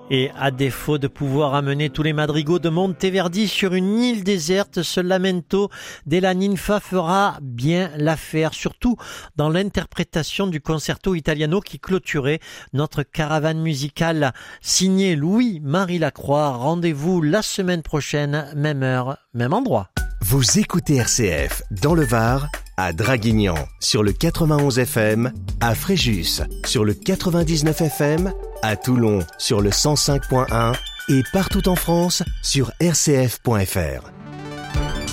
Et à défaut de pouvoir amener tous les madrigaux de Monteverdi sur une île déserte, ce Lamento della Ninfa fera bien l'affaire, surtout dans l'interprétation du concerto italiano qui clôturait notre caravane musicale. Signé Louis-Marie Lacroix. Rendez-vous la semaine prochaine, même heure, même endroit. Vous écoutez RCF dans le Var, à Draguignan sur le 91 FM, à Fréjus sur le 99 FM, à Toulon sur le 105.1 et partout en France sur rcf.fr.